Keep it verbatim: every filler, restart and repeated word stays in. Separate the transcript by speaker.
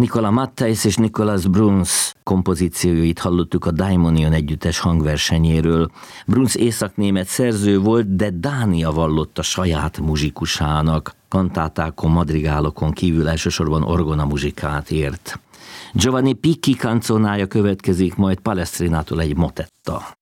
Speaker 1: Nicola Matthijs és Nicolas Bruns kompozícióit hallottuk a Daimonion együttes hangversenyéről. Bruns északnémet szerző volt, de Dánia vallotta saját muzsikusának. Kantátákon, madrigálokon kívül elsősorban orgona muzsikát ért. Giovanni Picchi canzonája következik, majd Palestrinától egy motetta.